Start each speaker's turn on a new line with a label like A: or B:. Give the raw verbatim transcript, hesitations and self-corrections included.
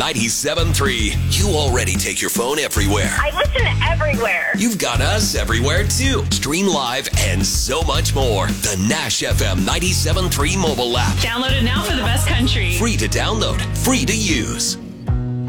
A: ninety-seven three. You already take your phone everywhere.
B: I listen everywhere.
A: You've got us everywhere, too. Stream live and so much more. The Nash F M ninety-seven three mobile app.
C: Download it now for the best country.
A: Free to download, free to use.